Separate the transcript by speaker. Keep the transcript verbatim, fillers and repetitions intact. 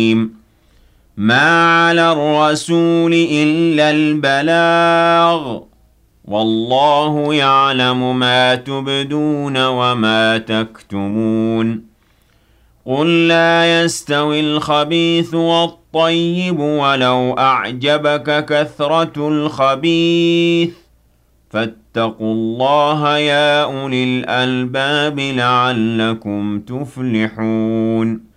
Speaker 1: ما على الرسول إلا البلاغ والله يعلم ما تبدون وما تكتمون قل لا يستوي الخبيث والطيب ولو أعجبك كثرة الخبيث فاتقوا الله يا أولي الألباب لعلكم تفلحون